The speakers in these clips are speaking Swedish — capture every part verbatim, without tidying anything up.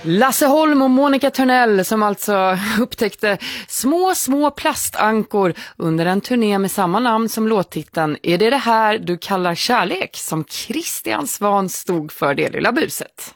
Lasse Holm och Monica Törnell som alltså upptäckte små, små plastankor under en turné med samma namn som låttiteln Är det det här du kallar kärlek, som Christian Svahn stod för det lilla buset.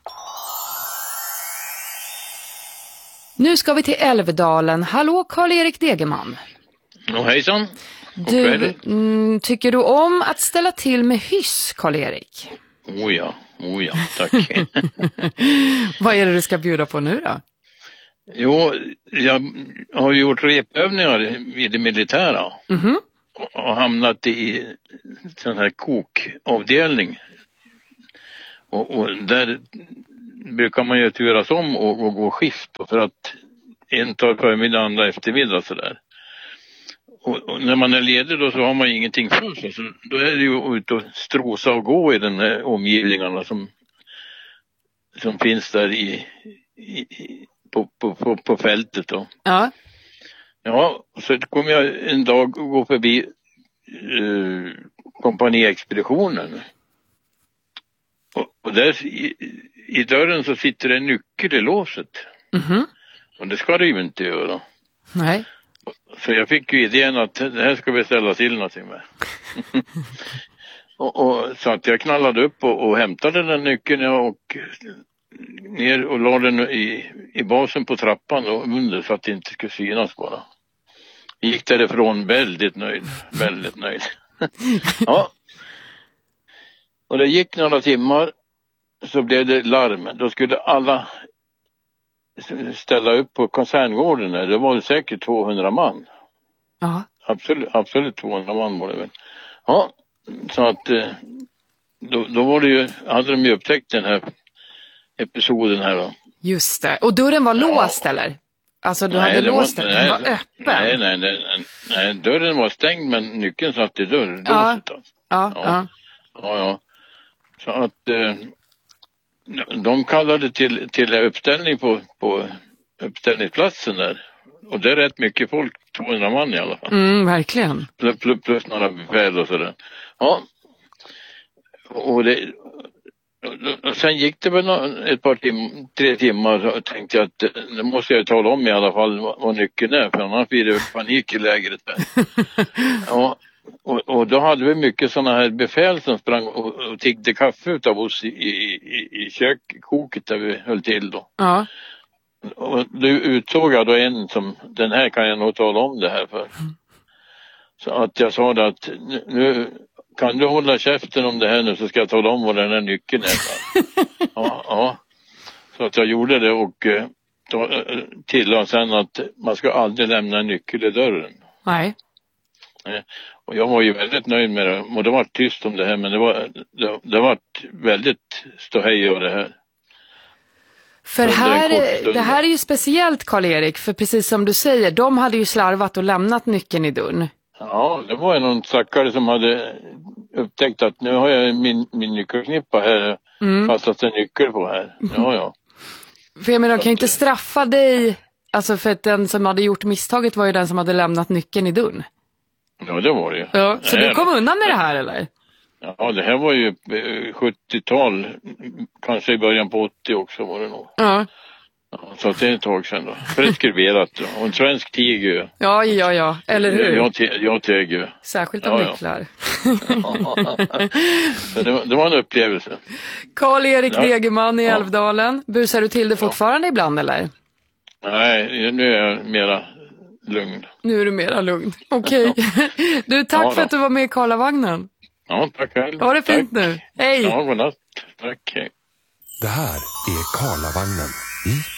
Nu ska vi till Älvdalen. Hallå Karl-Erik Degerman. Ja, hejsan. Du, mm, tycker du om att ställa till med hyss, Karl-Erik? Oh ja, oh ja, tack. Vad är det du ska bjuda på nu då? Jo, jag har gjort repövningar vid det militära. Mm-hmm. Och hamnat i sån här kokavdelning. Och, och där brukar man ju turas om och, och gå skift för att en tar förmiddag, andra eftermiddag sådär. Och, och när man är ledig då så har man ingenting för sig. Så då är det ju ut och strosa och gå i den här omgivningarna som, som finns där i, i, på, på, på, på fältet då. Ja. Ja, så kom jag en dag och gå förbi eh, kompaniexpeditionen. Och, och där i, i dörren så sitter en nyckel i låset. Mm-hmm. Och det ska det ju inte göra. Nej. Så jag fick ju idén att det här ska vi ställa till någonting med. och, och, så att jag knallade upp och, och hämtade den nyckeln och ner och la den i, i basen på trappan och under så att det inte skulle synas bara. Gick därifrån väldigt nöjd, väldigt nöjd. Ja. Och det gick några timmar så blev det larm. Då skulle alla ställa upp på koncerngården där. Det var säkert tvåhundra man. Ja. Absolut, absolut tvåhundra man var det väl. Ja, så att då, då var det ju, hade de ju upptäckt den här episoden här då. Just det. Och dörren var ja. låst eller? Alltså du nej, hade låst den, den var öppen. Nej, nej, nej, nej, dörren var stängd men nyckeln satt i dörren. Ja. Ja, ja. Ja, ja. ja. Så att eh, de kallade till, till uppställning på, på uppställningsplatsen där. Och det är rätt mycket folk, tvåhundra man i alla fall. Mm, verkligen. Plus, plus, plus några befäl och sådär. Ja. Och, det, och sen gick det väl ett par timmar, tre timmar och tänkte jag att det måste jag tala om i alla fall vad, vad nyckeln är. För annars blir det panik i lägret där. Ja. Och, och då hade vi mycket sådana här befäl som sprang och, och tiggde kaffe utav oss i, i, i kökkoket där vi höll till då. Ja. Och då utsåg jag då en som, den här kan jag nog tala om det här för. Så att jag sa det att nu kan du hålla käften om det här nu så ska jag tala om vad den här nyckeln är. Ja, ja. Så att jag gjorde det och tillade sen att man ska aldrig lämna en nyckel i dörren. Nej. Och jag var ju väldigt nöjd med det. Och det var tyst om det här men det var, det, det var väldigt ståhej av det här. För här, det här är ju speciellt Karl-Erik, för precis som du säger, de hade ju slarvat och lämnat nyckeln i dörren. Ja, det var någon stackare som hade upptäckt att nu har jag min, min nyckelknippa här, mm. fast att det är nyckel på här. Ja, ja. För jag menar, de kan ju inte straffa dig, alltså för att den som hade gjort misstaget var ju den som hade lämnat nyckeln i dörren. Ja, det var det ju. Ja, så nej, du kom undan med det här, eller? Ja, det här var ju sjuttiotal, kanske i början på åttio också var det nog. Ja. Ja, så det är ett tag sedan då. Preskriberat då. Och en svensk tiger. Ja, ja, ja. Eller hur? Jag, jag tiger. Särskilt om ja, nycklar. Ja. det, var, det var en upplevelse. Karl-Erik ja. Degerman i Älvdalen. Busar du till det fortfarande ja. ibland, eller? Nej, nu är jag mera lugn. Nu är du mera lugn. Okej. Okay. Du, tack ja, för att du var med i Karlavagnen. Ja, tack själv. Ha det fint tack. Nu. Hej. Ja, godnatt. Tack. Hej. Det här är Karlavagnen i